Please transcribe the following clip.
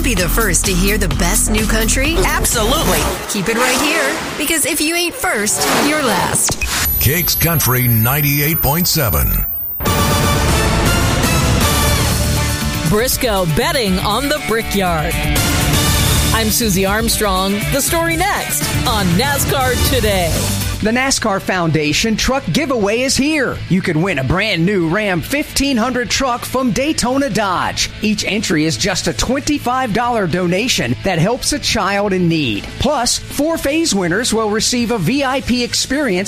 to be the first to hear the best new country? Absolutely. Keep it right here, because if you ain't first, you're last. Kicks Country 98.7. Briscoe betting on the Brickyard. I'm Susie Armstrong. The story next on NASCAR Today. The NASCAR Foundation Truck Giveaway is here. You can win a brand new Ram 1500 truck from Daytona Dodge. Each entry is just a $25 donation that helps a child in need. Plus, 4 phase winners will receive a VIP experience